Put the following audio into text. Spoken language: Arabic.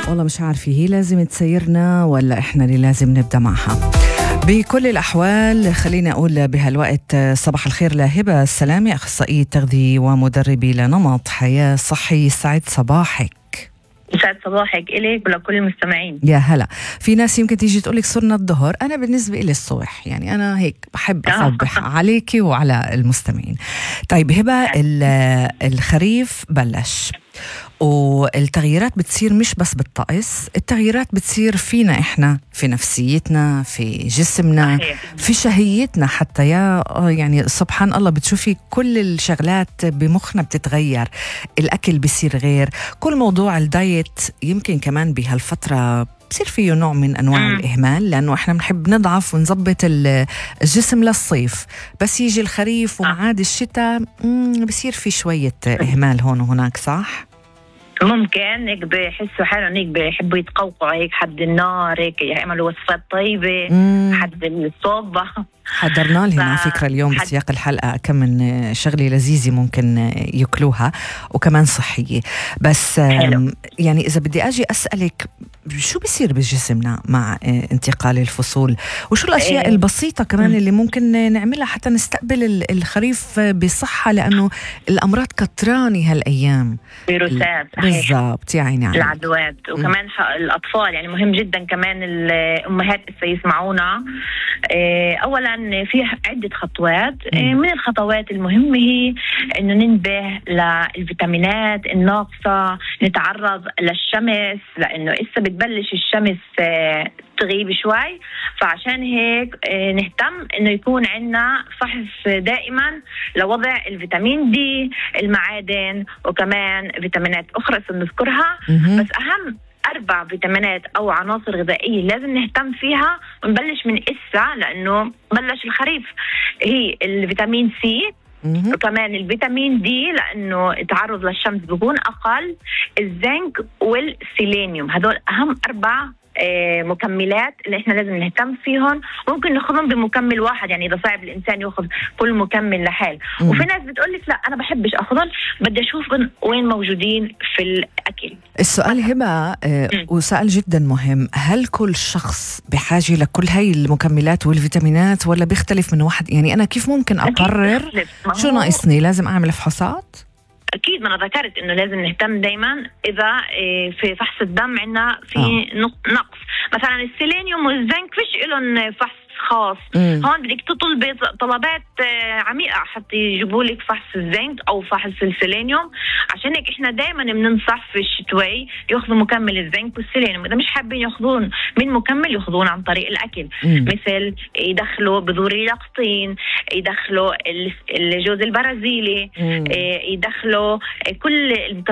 والله مش عارفة هي لازم تسيرنا ولا إحنا اللي لازم نبدأ معها. بكل الأحوال خليني أقول بهالوقت صباح الخير لهبة السلامي، أخصائية تغذية ومدربة لنمط حياة صحي. سعد صباحك. يسعد صباحك إليك ولكل المستمعين. يا هلا. في ناس يمكن تيجي تقولك صرنا الظهر، أنا بالنسبة إلي الصبح، يعني أنا هيك بحب أصبح عليكي وعلى المستمعين. طيب هبة، الخريف بلش والتغييرات بتصير مش بس بالطقس، التغييرات بتصير فينا إحنا، في نفسيتنا، في جسمنا، في شهيتنا حتى. يعني سبحان الله بتشوفي كل الشغلات بمخنا بتتغير، الأكل بيصير غير، كل موضوع الدايت يمكن كمان بهالفترة بصير فيه نوع من أنواع الإهمال، لأنه إحنا بنحب نضعف ونظبط الجسم للصيف، بس يجي الخريف ومعاد الشتاء بصير في شوية إهمال هون وهناك، صح؟ ممكن هيك بحسوا حالهم هيك بيحبوا يتقوقعوا هيك حد النار، هيك يعملوا وصفات طيبة حد الصوبة. حضرنا لهم على فكرة اليوم بسياق الحلقة كم من شغلة لذيذة ممكن يأكلوها وكمان صحية. بس يعني إذا بدي أجي أسألك شو بيصير بجسمنا مع انتقال الفصول، وشو الأشياء البسيطة كمان اللي ممكن نعملها حتى نستقبل الخريف بصحة، لأنه الأمراض كتراني هالأيام، فيروسات بالضبط، يعني العدوات وكمان الأطفال. يعني مهم جدا كمان الأمهات يسمعونا. أولا في عدة خطوات. من الخطوات المهمة هي إنه ننبه للفيتامينات الناقصة، نتعرض للشمس، لأنه إسا بتبلش الشمس تغيب شوي، فعشان هيك نهتم إنه يكون عندنا فحص دائما لوضع الفيتامين دي، المعادن، وكمان فيتامينات أخرى سنذكرها. بس أهم 4 فيتامينات أو عناصر غذائية لازم نهتم فيها ونبلش من إسا، لأنه بلش الخريف. هي الفيتامين سي، وكمان الفيتامين دي لأنه التعرض للشمس بيكون أقل، الزنك والسيلينيوم. هدول أهم 4 مكملات اللي احنا لازم نهتم فيهم. ممكن ناخذهم بمكمل واحد، يعني اذا صعب الانسان ياخذ كل مكمل لحال. وفي ناس بتقولك لا انا بحبش اخذهم، بدي اشوفهم وين موجودين في الاكل. السؤال هبة وسؤال جدا مهم، هل كل شخص بحاجة لكل هاي المكملات والفيتامينات ولا بيختلف من واحد؟ يعني انا كيف ممكن اقرر شو ناقصني؟ لازم اعمل فحوصات؟ أكيد، ما أنا ذكرت إنه لازم نهتم دايما إذا في فحص الدم عندنا في نقص. مثلا السيلينيوم والزنك فيش إلهم فحص خاص. هون بدك تطلبي طلبات عميقة حتى يجيبوا لك فحص الزنك أو فحص السيلينيوم. عشان هيك إحنا دائما بننصح في الشتوي يأخذوا مكمل الزنك والسيلينيوم. إذا مش حابين يأخذون من مكمل يأخذون عن طريق الأكل، مثل يدخلوا بذور اليقطين، يدخلوا الجوز البرازيلي، يدخلوا كل